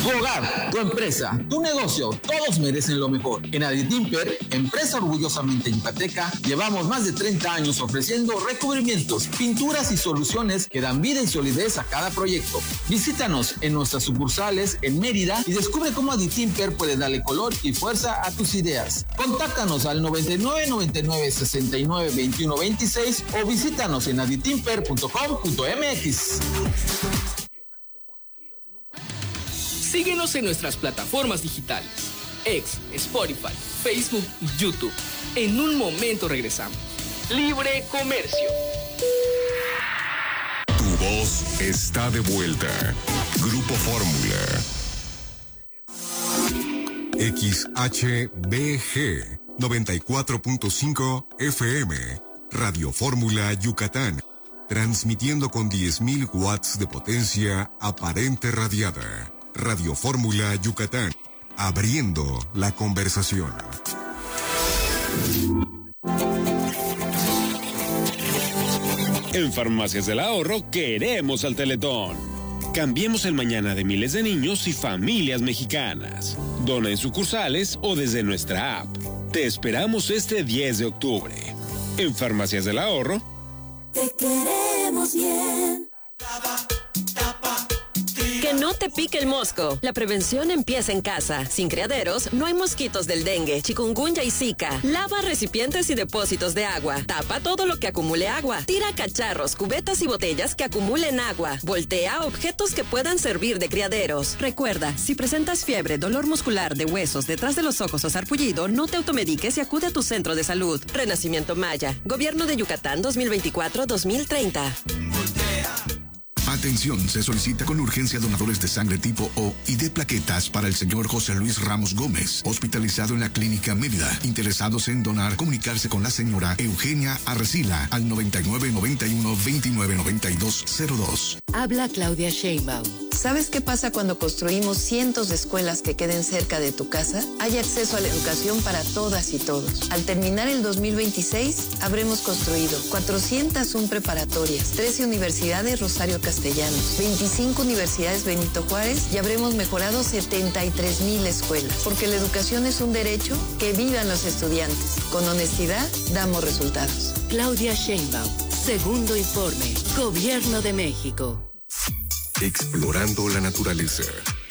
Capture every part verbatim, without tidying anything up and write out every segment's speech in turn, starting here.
Tu hogar, tu empresa, tu negocio, todos merecen lo mejor. En Aditimper, empresa orgullosamente yucateca, llevamos más de treinta años ofreciendo recubrimientos, pinturas y soluciones que dan vida y solidez a cada proyecto. Visítanos en nuestras sucursales en Mérida y descubre cómo Aditimper puede darle color y fuerza a tus ideas. Contáctanos al noventa y nueve, noventa y nueve, sesenta y nueve, veintiuno, veintiséis o visítanos en aditimper punto com punto m x. Síguenos en nuestras plataformas digitales, X, Spotify, Facebook y YouTube. En un momento regresamos. Libre Comercio. Tu voz está de vuelta. Grupo Fórmula. X H B G noventa y cuatro punto cinco F M. Radio Fórmula Yucatán. Transmitiendo con diez mil watts de potencia aparente radiada. Radio Fórmula Yucatán, abriendo la conversación. En Farmacias del Ahorro queremos al Teletón. Cambiemos el mañana de miles de niños y familias mexicanas. Dona en sucursales o desde nuestra app. Te esperamos este diez de octubre. En Farmacias del Ahorro. Te queremos bien. Que no te pique el mosco. La prevención empieza en casa. Sin criaderos, no hay mosquitos del dengue, chikungunya y zika. Lava recipientes y depósitos de agua. Tapa todo lo que acumule agua. Tira cacharros, cubetas y botellas que acumulen agua. Voltea objetos que puedan servir de criaderos. Recuerda, si presentas fiebre, dolor muscular de huesos, detrás de los ojos o sarpullido, no te automediques y acude a tu centro de salud. Renacimiento Maya. Gobierno de Yucatán dos mil veinticuatro a dos mil treinta. Atención, se solicita con urgencia donadores de sangre tipo O y de plaquetas para el señor José Luis Ramos Gómez, hospitalizado en la Clínica Mérida. Interesados en donar, comunicarse con la señora Eugenia Arrecila al noventa y nueve, noventa y uno, veintinueve, noventa y dos, cero dos. Habla Claudia Sheinbaum. ¿Sabes qué pasa cuando construimos cientos de escuelas que queden cerca de tu casa? Hay acceso a la educación para todas y todos. Al terminar el dos mil veintiséis, habremos construido cuatrocientas una preparatorias, trece universidades Rosario Castellanos, veinticinco universidades Benito Juárez y habremos mejorado setenta y tres mil escuelas. Porque la educación es un derecho, que vivan los estudiantes. Con honestidad, damos resultados. Claudia Sheinbaum, segundo informe, Gobierno de México. Explorando la naturaleza.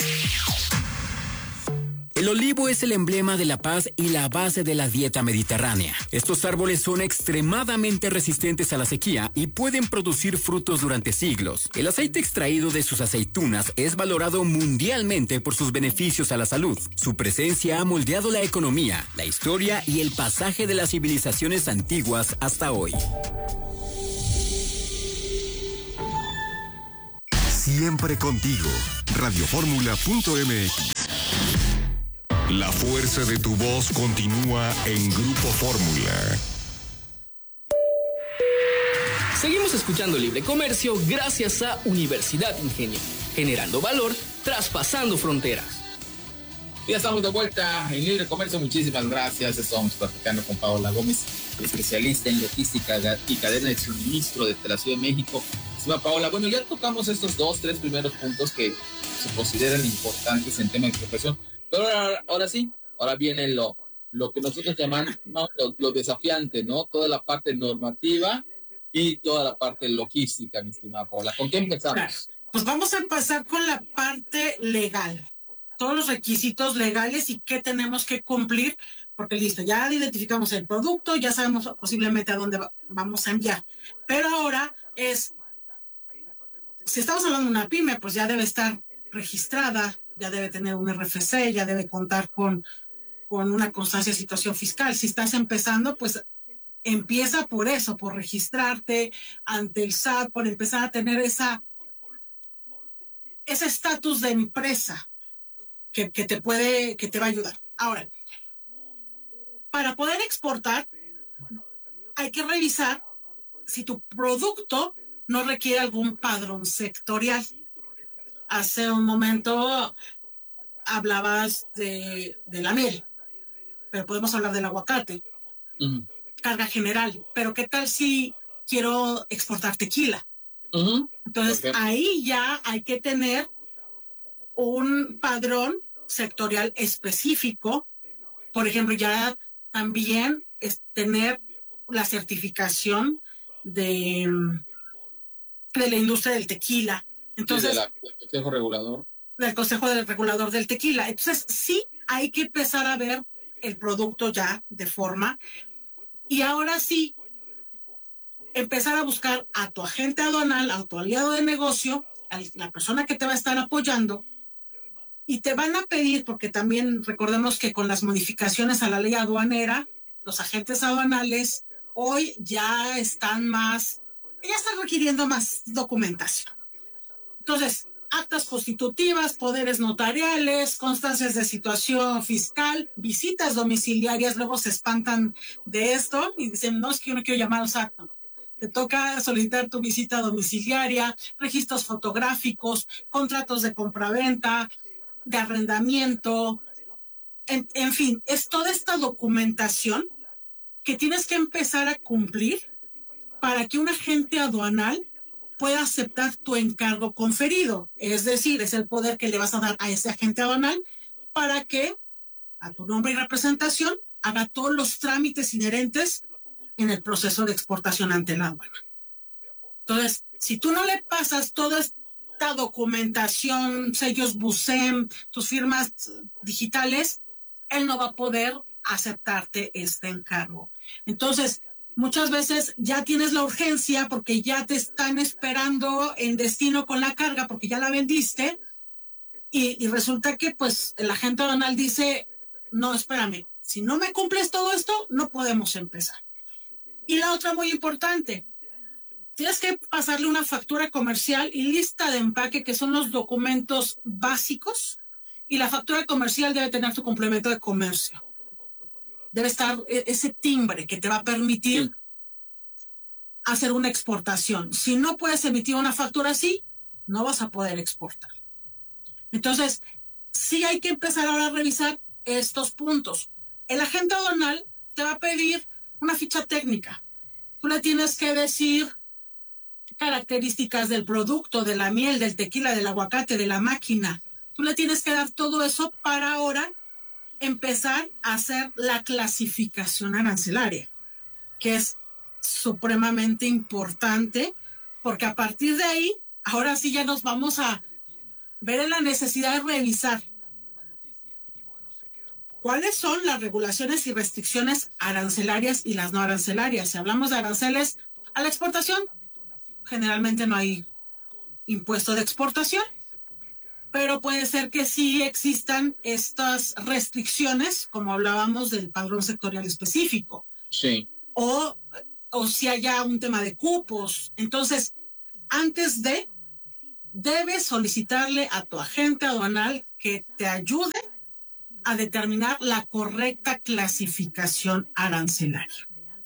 El olivo es el emblema de la paz y la base de la dieta mediterránea. Estos árboles son extremadamente resistentes a la sequía y pueden producir frutos durante siglos. El aceite extraído de sus aceitunas es valorado mundialmente por sus beneficios a la salud. Su presencia ha moldeado la economía, la historia y el pasaje de las civilizaciones antiguas hasta hoy. Siempre contigo. radio fórmula punto m x. La fuerza de tu voz continúa en Grupo Fórmula. Seguimos escuchando Libre Comercio gracias a Universidad Ingenio, generando valor, traspasando fronteras. Ya estamos de vuelta en Libre Comercio. Muchísimas gracias. Estamos platicando con Paola Gómez, especialista en logística y cadena de suministro de la Ciudad de México. Paola, bueno, ya tocamos estos dos, tres primeros puntos que se consideran importantes en tema de expropiación, pero ahora, ahora sí, ahora viene lo, lo que nosotros llamamos, ¿no? lo, lo desafiante, ¿no? Toda la parte normativa y toda la parte logística, mi estimada Paola. ¿Con qué empezamos? Claro. Pues vamos a empezar con la parte legal. Todos los requisitos legales y qué tenemos que cumplir, porque listo, ya identificamos el producto, ya sabemos posiblemente a dónde va, vamos a enviar. Pero ahora es, si estamos hablando de una pyme, pues ya debe estar registrada, ya debe tener un R F C, ya debe contar con, con una constancia de situación fiscal. Si estás empezando, pues empieza por eso, por registrarte ante el S A T, por empezar a tener esa ese estatus de empresa que, que te puede, que te va a ayudar. Ahora, para poder exportar, hay que revisar si tu producto no requiere algún padrón sectorial. Hace un momento hablabas de, de la miel, pero podemos hablar del aguacate. Uh-huh. Carga general, pero ¿qué tal si quiero exportar tequila? Uh-huh. Entonces, okay. Ahí ya hay que tener un padrón sectorial específico. Por ejemplo, ya también es tener la certificación de, de la industria del tequila. Entonces, sí, de la, del Consejo Regulador. Del Consejo del Regulador del Tequila. Entonces, sí hay que empezar a ver el producto ya de forma. Y ahora sí, empezar a buscar a tu agente aduanal, a tu aliado de negocio, a la persona que te va a estar apoyando, y te van a pedir, porque también recordemos que con las modificaciones a la ley aduanera, los agentes aduanales hoy ya están más, ya están requiriendo más documentación. Entonces, actas constitutivas, poderes notariales, constancias de situación fiscal, visitas domiciliarias, luego se espantan de esto y dicen, no, es que yo no quiero llamar a actos. Te toca solicitar tu visita domiciliaria, registros fotográficos, contratos de compraventa, de arrendamiento, en, en fin, es toda esta documentación que tienes que empezar a cumplir para que un agente aduanal pueda aceptar tu encargo conferido. Es decir, es el poder que le vas a dar a ese agente aduanal para que, a tu nombre y representación, haga todos los trámites inherentes en el proceso de exportación ante la aduana. Entonces, si tú no le pasas toda esta documentación, sellos BUSEM, tus firmas digitales, él no va a poder aceptarte este encargo. Entonces, muchas veces ya tienes la urgencia porque ya te están esperando en destino con la carga porque ya la vendiste y, y resulta que pues el agente aduanal dice, no, espérame, si no me cumples todo esto, no podemos empezar. Y la otra muy importante, tienes que pasarle una factura comercial y lista de empaque, que son los documentos básicos, y la factura comercial debe tener tu complemento de comercio. Debe estar ese timbre que te va a permitir hacer una exportación. Si no puedes emitir una factura así, no vas a poder exportar. Entonces, sí hay que empezar ahora a revisar estos puntos. El agente aduanal te va a pedir una ficha técnica. Tú le tienes que decir características del producto, de la miel, del tequila, del aguacate, de la máquina. Tú le tienes que dar todo eso para ahora empezar a hacer la clasificación arancelaria, que es supremamente importante, porque a partir de ahí, ahora sí ya nos vamos a ver en la necesidad de revisar cuáles son las regulaciones y restricciones arancelarias y las no arancelarias. Si hablamos de aranceles a la exportación, generalmente no hay impuesto de exportación, pero puede ser que sí existan estas restricciones, como hablábamos del padrón sectorial específico. Sí. O, o si haya un tema de cupos. Entonces, antes de, debes solicitarle a tu agente aduanal que te ayude a determinar la correcta clasificación arancelaria.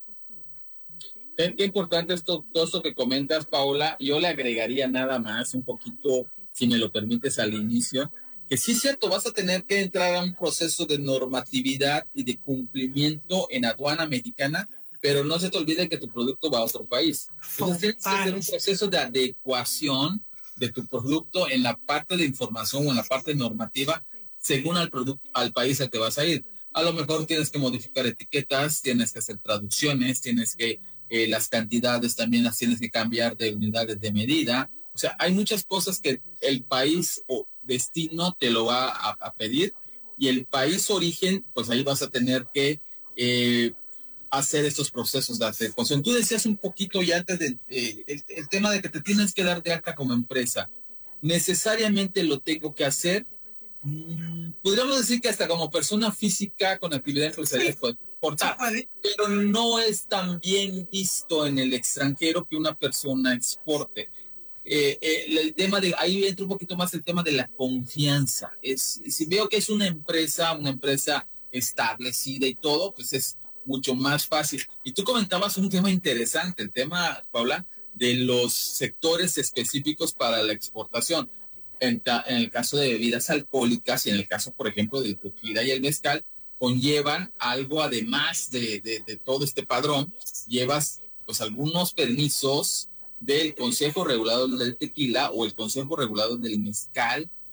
Qué importante esto, todo esto que comentas, Paola. Yo le agregaría nada más un poquito, si me lo permites al inicio, que sí es cierto, vas a tener que entrar a un proceso de normatividad y de cumplimiento en aduana mexicana, pero no se te olvide que tu producto va a otro país. Entonces tienes que hacer un proceso de adecuación de tu producto en la parte de información o en la parte normativa según al producto, al país al que vas a ir. A lo mejor tienes que modificar etiquetas, tienes que hacer traducciones, tienes que, eh, las cantidades también las tienes que cambiar de unidades de medida. O sea, hay muchas cosas que el país o destino te lo va a, a pedir, y el país origen, pues ahí vas a tener que eh, hacer estos procesos de adecuación. Tú decías un poquito ya antes del eh, el, el tema de que te tienes que dar de alta como empresa. ¿Necesariamente lo tengo que hacer? Mm, podríamos decir que hasta como persona física con actividad empresarial puede exportar, pero no es tan bien visto en el extranjero que una persona exporte. Eh, eh, el tema de, ahí entra un poquito más el tema de la confianza. Es, si veo que es una empresa, una empresa establecida y todo, pues es mucho más fácil. Y tú comentabas un tema interesante, el tema, Paula, de los sectores específicos para la exportación. En, ta, en el caso de bebidas alcohólicas y en el caso, por ejemplo, del tequila y el mezcal, conllevan algo además de, de, de todo este padrón. Llevas pues algunos permisos del Consejo Regulador del Tequila o el Consejo Regulador del Mezcal,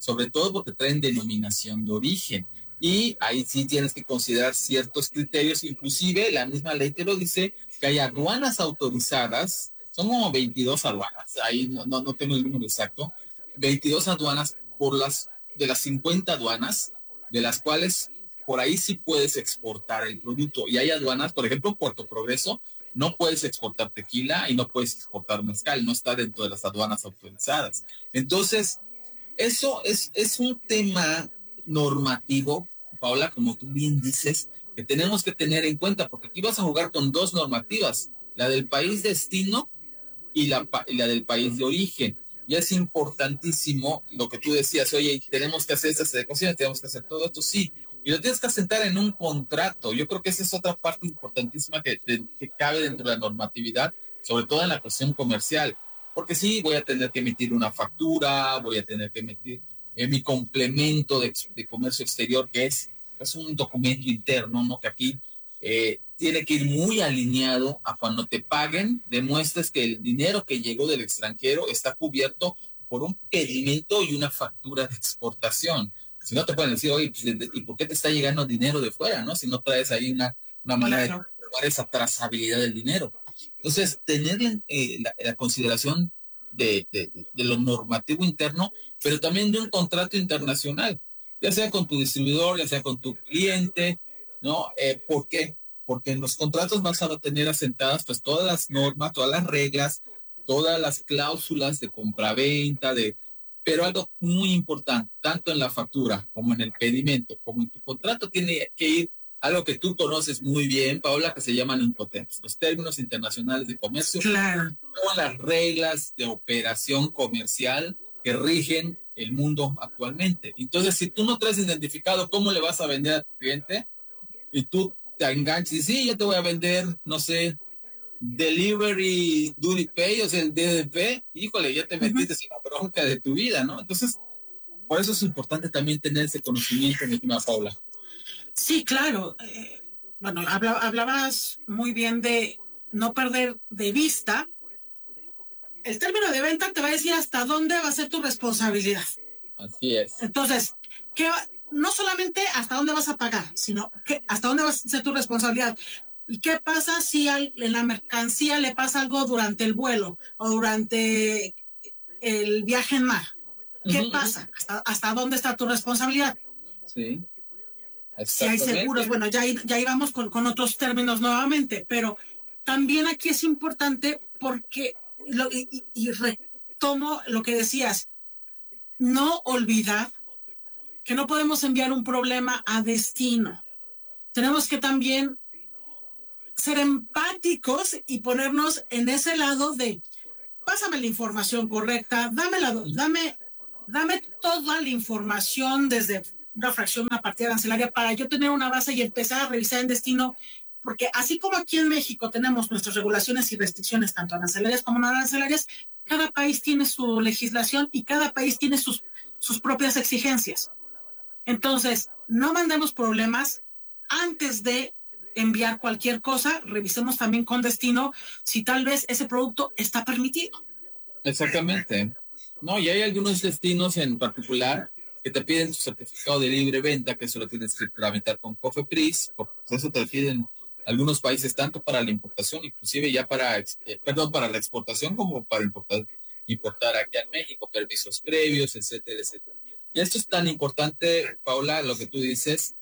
sobre todo porque traen denominación de origen. Y ahí sí tienes que considerar ciertos criterios, inclusive la misma ley te lo dice, que hay aduanas autorizadas, son como veintidós aduanas, ahí no, no, no tengo el número exacto, veintidós aduanas por las, de las cincuenta aduanas, de las cuales por ahí sí puedes exportar el producto. Y hay aduanas, por ejemplo, en Puerto Progreso, no puedes exportar tequila y no puedes exportar mezcal, no está dentro de las aduanas autorizadas. Entonces, eso es, es un tema normativo, Paola, como tú bien dices, que tenemos que tener en cuenta, porque aquí vas a jugar con dos normativas, la del país destino y la, y la del país de origen. Y es importantísimo lo que tú decías, oye, tenemos que hacer estas adecuaciones, tenemos que hacer todo esto, sí, y lo tienes que asentar en un contrato. Yo creo que esa es otra parte importantísima que, de, que cabe dentro de la normatividad, sobre todo en la cuestión comercial, porque sí, voy a tener que emitir una factura, voy a tener que emitir eh, mi complemento de, de comercio exterior, que es, es un documento interno, ¿no? Que aquí eh, tiene que ir muy alineado a cuando te paguen, demuestres que el dinero que llegó del extranjero está cubierto por un pedimento y una factura de exportación. Si no te pueden decir, oye, ¿y por qué te está llegando dinero de fuera, no? Si no traes ahí una, una manera claro. de probar esa trazabilidad del dinero. Entonces, tener eh, la, la consideración de, de, de lo normativo interno, pero también de un contrato internacional, ya sea con tu distribuidor, ya sea con tu cliente, ¿no? Eh, ¿Por qué? Porque en los contratos vas a tener asentadas pues todas las normas, todas las reglas, todas las cláusulas de compraventa, de, pero algo muy importante, tanto en la factura como en el pedimento, como en tu contrato, tiene que ir algo que tú conoces muy bien, Paola, que se llaman INCOTEMS, los términos internacionales de comercio, claro. Todas las reglas de operación comercial que rigen el mundo actualmente. Entonces, si tú no traes identificado cómo le vas a vender a tu cliente, y tú te enganchas y sí, yo te voy a vender, no sé, Delivery Duty Pay, o sea, el D D P, híjole, ya te metiste uh-huh. en la bronca de tu vida, ¿no? Entonces, por eso es importante también tener ese conocimiento, mi estimada Paula. Sí, claro. Eh, bueno, habla, hablabas muy bien de no perder de vista. El término de venta te va a decir hasta dónde va a ser tu responsabilidad. Así es. Entonces, ¿qué va? No solamente hasta dónde vas a pagar, sino que hasta dónde va a ser tu responsabilidad. ¿Y qué pasa si al, en la mercancía le pasa algo durante el vuelo o durante el viaje en mar? ¿Qué uh-huh. pasa? ¿Hasta, ¿Hasta dónde está tu responsabilidad? Sí. Si hay seguros, bueno, ya, ya íbamos con, con otros términos nuevamente, pero también aquí es importante porque, lo, y, y retomo lo que decías, no olvidar que no podemos enviar un problema a destino. Tenemos que también ser empáticos y ponernos en ese lado de, pásame la información correcta, dame, la, dame, dame toda la información desde una fracción, una partida arancelaria, para yo tener una base y empezar a revisar en destino, porque así como aquí en México tenemos nuestras regulaciones y restricciones, tanto arancelarias como no arancelarias, cada país tiene su legislación y cada país tiene sus, sus propias exigencias. Entonces, no mandemos problemas antes de enviar cualquier cosa, revisemos también con destino si tal vez ese producto está permitido. Exactamente. No, y hay algunos destinos en particular que te piden tu certificado de libre venta, que eso lo tienes que tramitar con COFEPRIS, porque eso te piden algunos países tanto para la importación, inclusive ya para, eh, perdón, para la exportación como para importar, importar aquí en México, permisos previos, etcétera, etcétera. Y esto es tan importante, Paula, lo que tú dices,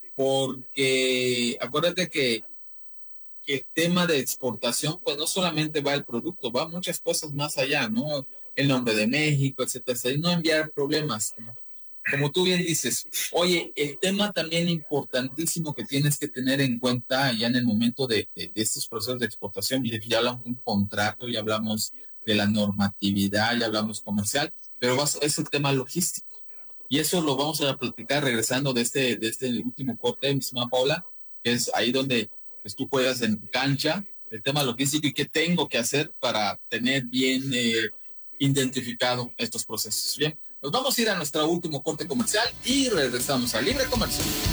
porque acuérdate que, que el tema de exportación, pues no solamente va el producto, va muchas cosas más allá, ¿no? El nombre de México, etcétera, etcétera, y no enviar problemas, ¿no? Como tú bien dices, oye, el tema también importantísimo que tienes que tener en cuenta ya en el momento de, de, de estos procesos de exportación, ya hablamos de un contrato, ya hablamos de la normatividad, ya hablamos comercial, pero vas, es el tema logístico. Y eso lo vamos a platicar regresando de este, de este último corte, mi estimada Paula, que es ahí donde pues, tú juegas en cancha, el tema logístico y qué tengo que hacer para tener bien eh, identificado estos procesos. Bien. Nos vamos a ir a nuestro último corte comercial y regresamos a Libre Comercio.